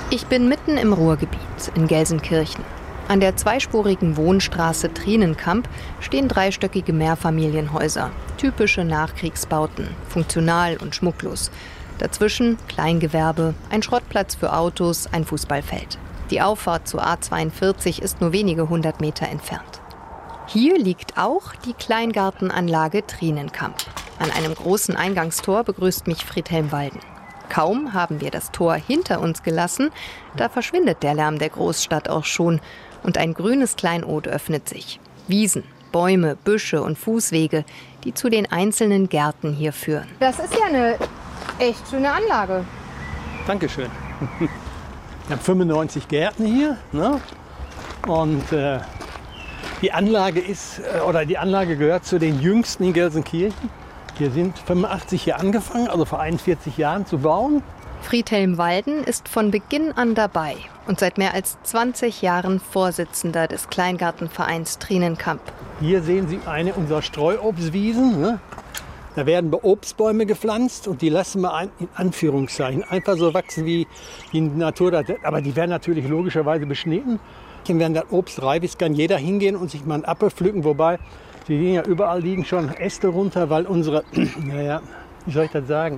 Ich bin mitten im Ruhrgebiet in Gelsenkirchen. An der zweispurigen Wohnstraße Trienenkamp stehen dreistöckige Mehrfamilienhäuser. Typische Nachkriegsbauten, funktional und schmucklos. Dazwischen Kleingewerbe, ein Schrottplatz für Autos, ein Fußballfeld. Die Auffahrt zur A42 ist nur wenige 100 Meter entfernt. Hier liegt auch die Kleingartenanlage Trienenkamp. An einem großen Eingangstor begrüßt mich Friedhelm Walden. Kaum haben wir das Tor hinter uns gelassen, da verschwindet der Lärm der Großstadt auch schon und ein grünes Kleinod öffnet sich. Wiesen, Bäume, Büsche und Fußwege, die zu den einzelnen Gärten hier führen. Das ist ja eine echt schöne Anlage. Dankeschön. Wir haben 95 Gärten hier, ne? Und die Anlage gehört zu den jüngsten in Gelsenkirchen. Wir sind 85 hier angefangen, also vor 41 Jahren zu bauen. Friedhelm Walden ist von Beginn an dabei und seit mehr als 20 Jahren Vorsitzender des Kleingartenvereins Trienenkamp. Hier sehen Sie eine unserer Streuobstwiesen. Ne? Da werden Obstbäume gepflanzt und die lassen wir in Anführungszeichen einfach so wachsen, wie die Natur. Aber die werden natürlich logischerweise beschnitten. Wenn das Obst reif ist, kann jeder hingehen und sich mal einen Apfel pflücken. Wobei, sie liegen ja überall liegen schon Äste runter, weil unsere, wie soll ich das sagen?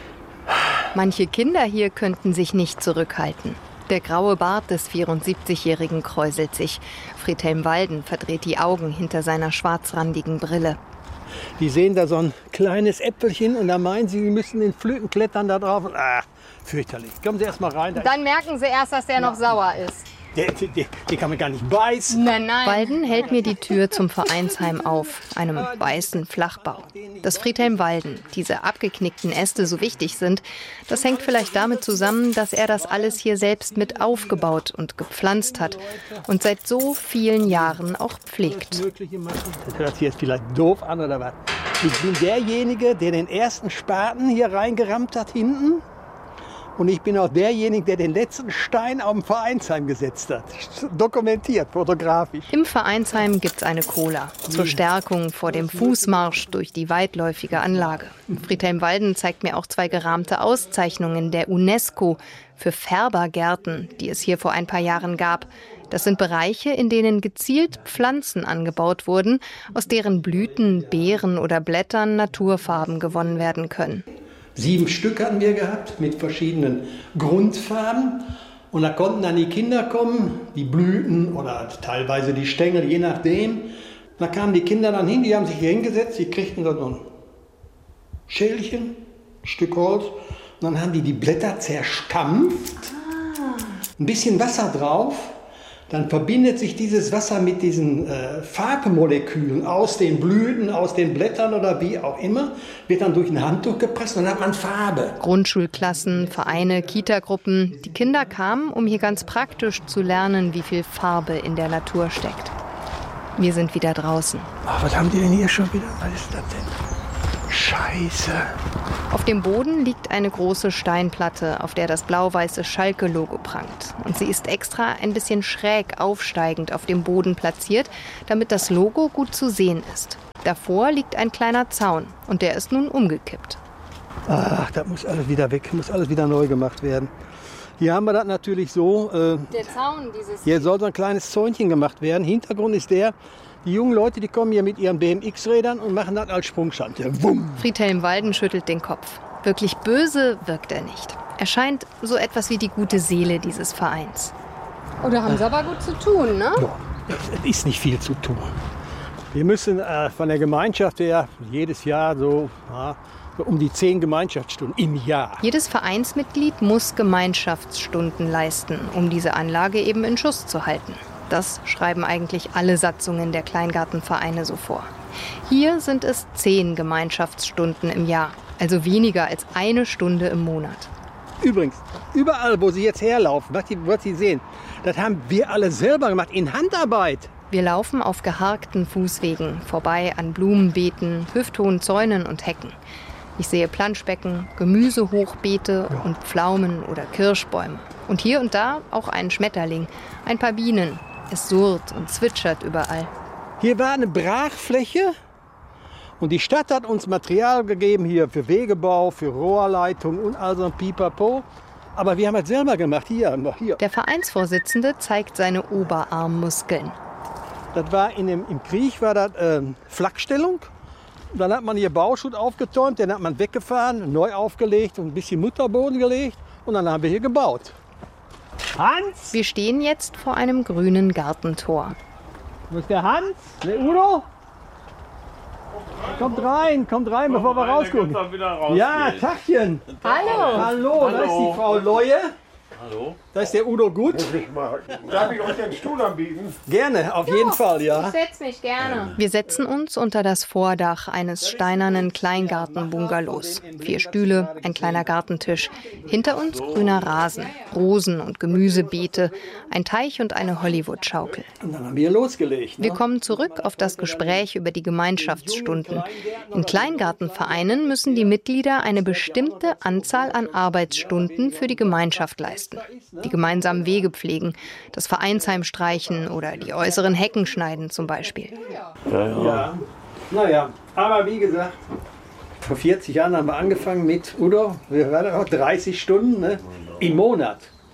Manche Kinder hier könnten sich nicht zurückhalten. Der graue Bart des 74-Jährigen kräuselt sich. Friedhelm Walden verdreht die Augen hinter seiner schwarzrandigen Brille. Die sehen da so ein kleines Äpfelchen und da meinen sie, sie müssen den pflücken, klettern da drauf. Und, fürchterlich. Kommen Sie erst mal rein. Dann merken Sie erst, dass der noch sauer ist. Die kann man gar nicht beißen. Nein. Walden hält mir die Tür zum Vereinsheim auf, einem weißen Flachbau. Dass Friedhelm Walden diese abgeknickten Äste so wichtig sind, das hängt vielleicht damit zusammen, dass er das alles hier selbst mit aufgebaut und gepflanzt hat und seit so vielen Jahren auch pflegt. Das hört sich jetzt vielleicht doof an oder was. Ich bin derjenige, der den ersten Spaten hier reingerammt hat hinten. Und ich bin auch derjenige, der den letzten Stein auf dem Vereinsheim gesetzt hat. Dokumentiert, fotografisch. Im Vereinsheim gibt's eine Cola zur Stärkung vor dem Fußmarsch durch die weitläufige Anlage. Friedhelm Walden zeigt mir auch 2 gerahmte Auszeichnungen der UNESCO für Färbergärten, die es hier vor ein paar Jahren gab. Das sind Bereiche, in denen gezielt Pflanzen angebaut wurden, aus deren Blüten, Beeren oder Blättern Naturfarben gewonnen werden können. 7 Stück hatten wir gehabt mit verschiedenen Grundfarben. Und da konnten dann die Kinder kommen, die Blüten oder teilweise die Stängel, je nachdem. Da kamen die Kinder dann hin, die haben sich hier hingesetzt, die kriegten so ein Schälchen, ein Stück Holz. Und dann haben die Blätter zerstampft, ein bisschen Wasser drauf. Dann verbindet sich dieses Wasser mit diesen Farbmolekülen aus den Blüten, aus den Blättern oder wie auch immer, wird dann durch ein Handtuch gepresst und dann hat man Farbe. Grundschulklassen, Vereine, Kitagruppen. Die Kinder kamen, um hier ganz praktisch zu lernen, wie viel Farbe in der Natur steckt. Wir sind wieder draußen. Ach, was haben die denn hier schon wieder? Was ist das denn? Scheiße. Auf dem Boden liegt eine große Steinplatte, auf der das blau-weiße Schalke-Logo prangt. Und sie ist extra ein bisschen schräg aufsteigend auf dem Boden platziert, damit das Logo gut zu sehen ist. Davor liegt ein kleiner Zaun und der ist nun umgekippt. Ach, das muss alles wieder weg, muss alles wieder neu gemacht werden. Hier haben wir das natürlich so. Der Zaun, hier soll so ein kleines Zäunchen gemacht werden. Hintergrund ist die jungen Leute, die kommen hier mit ihren BMX-Rädern und machen das als Sprungschanze. Wumm. Friedhelm Walden schüttelt den Kopf. Wirklich böse wirkt er nicht. Er scheint so etwas wie die gute Seele dieses Vereins. Oh, da haben sie aber gut zu tun, ne? Ja, es ist nicht viel zu tun. Wir müssen von der Gemeinschaft her jedes Jahr so um die 10 Gemeinschaftsstunden im Jahr. Jedes Vereinsmitglied muss Gemeinschaftsstunden leisten, um diese Anlage eben in Schuss zu halten. Das schreiben eigentlich alle Satzungen der Kleingartenvereine so vor. Hier sind es 10 Gemeinschaftsstunden im Jahr, also weniger als 1 Stunde im Monat. Übrigens, überall, wo Sie jetzt herlaufen, was Sie sehen, das haben wir alle selber gemacht, in Handarbeit. Wir laufen auf geharkten Fußwegen, vorbei an Blumenbeeten, hüfthohen Zäunen und Hecken. Ich sehe Planschbecken, Gemüsehochbeete und Pflaumen oder Kirschbäume. Und hier und da auch einen Schmetterling, ein paar Bienen. Es surrt und zwitschert überall. Hier war eine Brachfläche und die Stadt hat uns Material gegeben hier für Wegebau, für Rohrleitung und also ein Pipapo. Aber wir haben es selber gemacht, hier. Der Vereinsvorsitzende zeigt seine Oberarmmuskeln. Das war im Krieg war das Flakstellung. Dann hat man hier Bauschutt aufgeturnt, den hat man weggefahren, neu aufgelegt und ein bisschen Mutterboden gelegt. Und dann haben wir hier gebaut. Hans? Wir stehen jetzt vor einem grünen Gartentor. Wo ist der Hans? Der Udo? Kommt rein, bevor wir rausgucken. Ja, Tachchen. Hallo, da ist die Frau Leue. Hallo. Da ist der Udo Gut. Darf ich euch den Stuhl anbieten? Gerne, auf jeden Fall, ja. Ich setze mich gerne. Wir setzen uns unter das Vordach eines steinernen Kleingarten-Bungalows. 4 Stühle, ein kleiner Gartentisch. Hinter uns grüner Rasen, Rosen- und Gemüsebeete, ein Teich und eine Hollywood-Schaukel. Und dann haben wir losgelegt. Wir kommen zurück auf das Gespräch über die Gemeinschaftsstunden. In Kleingartenvereinen müssen die Mitglieder eine bestimmte Anzahl an Arbeitsstunden für die Gemeinschaft leisten. Die gemeinsamen Wege pflegen, das Vereinsheim streichen oder die äußeren Hecken schneiden zum Beispiel. Ja, naja, aber wie gesagt, vor 40 Jahren haben wir angefangen mit, Udo, wir waren auch 30 Stunden, ne, im Monat.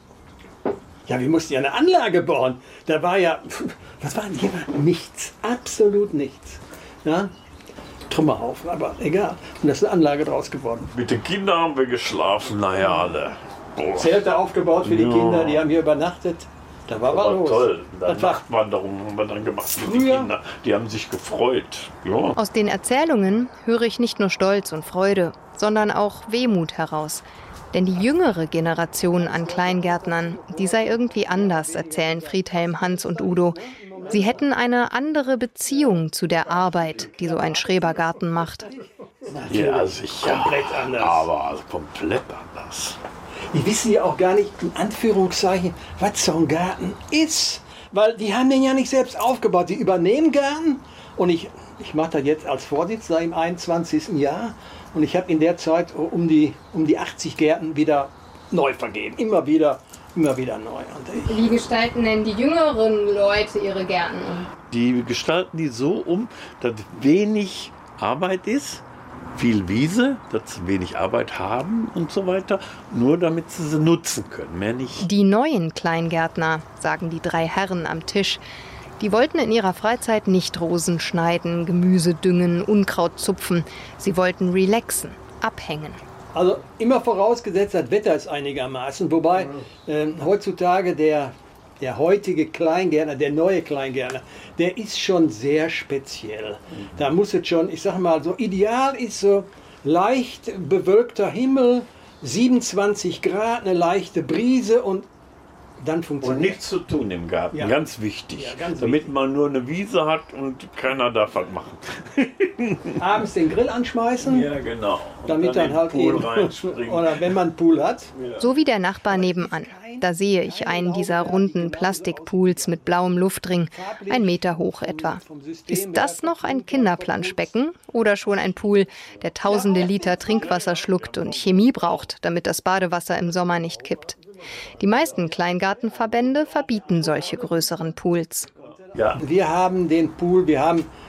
Ja, wir mussten ja eine Anlage bauen. Da war ja, was war denn hier? Nichts, absolut nichts. Ja? Trümmerhaufen, aber egal. Und da ist eine Anlage draus geworden. Mit den Kindern haben wir geschlafen, naja, alle. Boah. Zelte aufgebaut für die Kinder, die haben hier übernachtet. Da war was los. Toll. Das war Nachtwanderung haben wir dann gemacht mit den Kindern. Die haben sich gefreut. Ja. Aus den Erzählungen höre ich nicht nur Stolz und Freude, sondern auch Wehmut heraus. Denn die jüngere Generation an Kleingärtnern, die sei irgendwie anders, erzählen Friedhelm, Hans und Udo. Sie hätten eine andere Beziehung zu der Arbeit, die so ein Schrebergarten macht. Ja, sicher. Komplett anders. Aber komplett anders. Die wissen ja auch gar nicht, in Anführungszeichen, was so ein Garten ist. Weil die haben den ja nicht selbst aufgebaut. Die übernehmen Garten. Und ich mache das jetzt als Vorsitzender im 21. Jahr. Und ich habe in der Zeit um die 80 Gärten wieder neu vergeben. Immer wieder neu. Und Wie gestalten denn die jüngeren Leute ihre Gärten um? Die gestalten die so um, dass wenig Arbeit ist. Viel Wiese, dass sie wenig Arbeit haben und so weiter, nur damit sie nutzen können, mehr nicht. Die neuen Kleingärtner, sagen die 3 Herren am Tisch, die wollten in ihrer Freizeit nicht Rosen schneiden, Gemüse düngen, Unkraut zupfen. Sie wollten relaxen, abhängen. Also immer vorausgesetzt, das Wetter ist einigermaßen. Wobei heutzutage der heutige Kleingärtner, der neue Kleingärtner, der ist schon sehr speziell. Da muss es schon, ich sag mal, so ideal ist so leicht bewölkter Himmel, 27 Grad, eine leichte Brise und dann funktioniert. Und nichts zu tun im Garten, Ja. ganz wichtig. Ja, ganz damit wichtig. man nur eine Wiese hat und keiner darf was machen. Abends den Grill anschmeißen, Ja, genau. Und damit dann in den halt Pool eben, reinspringen. oder wenn man einen Pool hat. So wie der Nachbar nebenan. Da sehe ich einen dieser runden Plastikpools mit blauem Luftring, 1 Meter hoch etwa. Ist das noch ein Kinderplanschbecken oder schon ein Pool, der tausende Liter Trinkwasser schluckt und Chemie braucht, damit das Badewasser im Sommer nicht kippt? Die meisten Kleingartenverbände verbieten solche größeren Pools. Ja. Wir haben den Pool, wie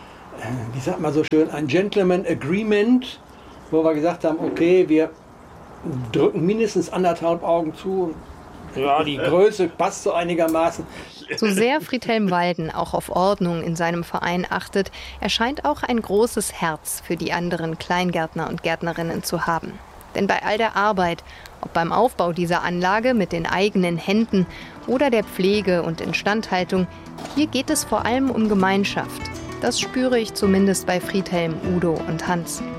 sagt man so schön, ein Gentleman Agreement, wo wir gesagt haben, okay, wir drücken mindestens 1,5 Augen zu. Ja, die Größe passt so einigermaßen. So sehr Friedhelm Walden auch auf Ordnung in seinem Verein achtet, er scheint auch ein großes Herz für die anderen Kleingärtner und Gärtnerinnen zu haben. Denn bei all der Arbeit, ob beim Aufbau dieser Anlage mit den eigenen Händen oder der Pflege und Instandhaltung, hier geht es vor allem um Gemeinschaft. Das spüre ich zumindest bei Friedhelm, Udo und Hans.